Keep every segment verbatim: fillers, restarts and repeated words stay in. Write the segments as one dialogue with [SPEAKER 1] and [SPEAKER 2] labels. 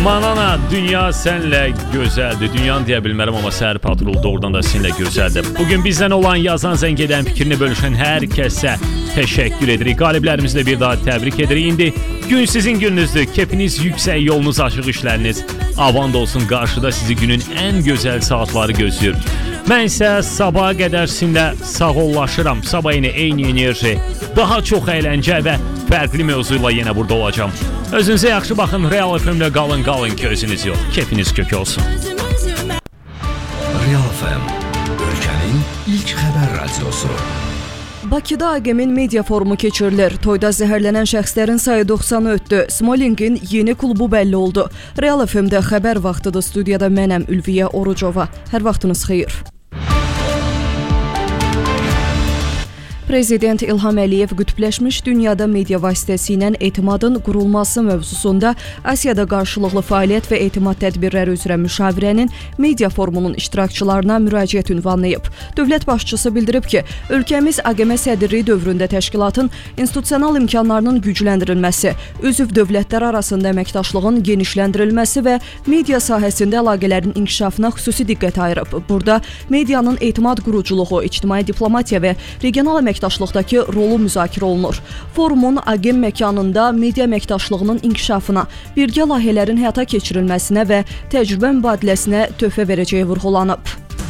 [SPEAKER 1] Manana, dünya sənlə gözəldir. Dünyanı deyə bilmərəm, amma səhər patrolda oradan da sizinlə gözəldir. Bugün bizdən olan, yazan, zəng edən, fikrini bölüşən hər kəsə təşəkkür edirik. Qaliblərimizlə bir daha təbrik edirik. İndi gün sizin gününüzdür. Kepiniz yüksək, yolunuz açıq, işləriniz avand olsun. Qarşıda sizi günün ən gözəl saatları gözləyir. Mən isə sabaha qədər sizinlə sağollaşıram. Sabah yine eyni enerji, daha çox əyləncə və fərqli mövzuyla yenə burada olacağım. Özünüzə yaxşı baxın. Real F M-lə qalın, qalın ki özünüz yox. Kepiniz kök olsun.
[SPEAKER 2] Real F M, ölkənin ilk xəbər radiosu.
[SPEAKER 3] Bakıda A G M-in media forumu keçirilir. Toyda zəhərlənən şəxslərin sayı doxsanı ötdü. Smolingin yeni klubu bəlli oldu. Real F M-də xəbər vaxtıdır. Studiyada mənəm Ülviyə Orucova. Hər vaxtınız xeyir. Prezident İlham Əliyev qütbləşmiş dünyada media vasitəsilə etimadın qurulması mövzusunda Asiyada qarşılıqlı fəaliyyət və etimad tədbirləri üzrə müşavirənin media forumunun iştirakçılarına müraciət ünvanlayıb. Dövlət başçısı bildirib ki, ölkəmiz A G M sədrliyi dövründə təşkilatın institusional imkanlarının gücləndirilməsi, üzv dövlətlər arasında əməkdaşlığın genişləndirilməsi və media sahəsində əlaqələrin inkişafına xüsusi diqqət ayırıb. Burada medianın etimad quruculuğu, ictimai diplomatiya və regional əməkdaşlığı əməkdaşlıqdakı rolu müzakirə olunur. Forumun A G M məkanında media əməkdaşlığının inkişafına, birgə layihələrin həyata keçirilməsinə və təcrübə mübadiləsinə töhfə verəcəyi vurğulanıb.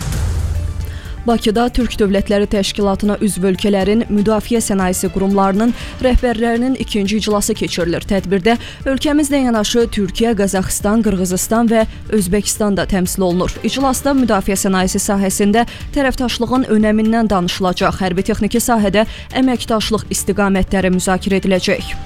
[SPEAKER 3] Bakıda Türk Dövlətləri Təşkilatına üzv ölkələrin müdafiə sənayesi qurumlarının rəhbərlərinin ikinci iclası keçirilir. Tədbirdə ölkəmizlə yanaşı Türkiyə, Qazaxıstan, Qırğızıstan və Özbəkistan da təmsil olunur. İclasda müdafiə sənayesi sahəsində tərəfdaşlığın önəmindən danışılacaq. Hərbi texniki sahədə əməkdaşlıq istiqamətləri müzakirə ediləcək.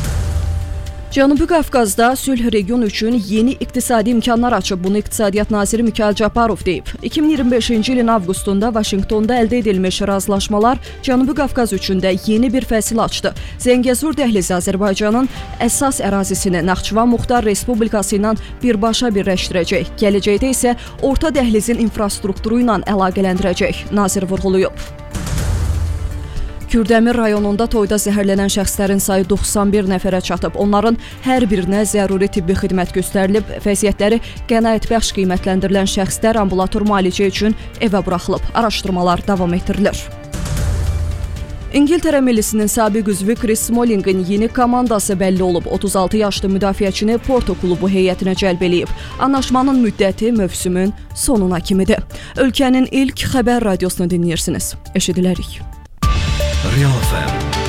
[SPEAKER 3] Cənubi Qafqazda sülh region üçün yeni iqtisadi imkanlar açıb. Bunu İqtisadiyyat naziri Mikhail Japarov deyib. iki min iyirmi beşinci ilin avqustunda Vaşinqtonda əldə edilmiş razılaşmalar Cənubi Qafqaz üçün də yeni bir fəsil açdı. Zəngəzur dəhlizi Azərbaycanın əsas ərazisini Naxçıvan Muxtar Respublikası ilə birbaşa birləşdirəcək. Gələcəkdə isə orta dəhlizin infrastrukturu ilə əlaqələndirəcək, nazir vurğulayıb. Kürdəmir rayonunda toyda zəhərlənən şəxslərin sayı doxsan bir nəfərə çatıb. Onların hər birinə zəruri tibbi xidmət göstərilib. Vəziyyətləri qənaətbəxş qiymətləndirilən şəxslər ambulator müalicə üçün evə buraxılıb. Araşdırmalar davam etdirilir. İngiltərə millisinin sabiq üzvü Chris Smolingin yeni komandası bəlli olub. otuz altı yaşlı müdafiəçini Porto klubu heyətinə cəlb eləyib. Anlaşmanın müddəti mövsümün sonuna kimidir. Ölkənin ilk xəbər radiosunu dinləyirsiniz. Eşidilərik.
[SPEAKER 2] Real F M.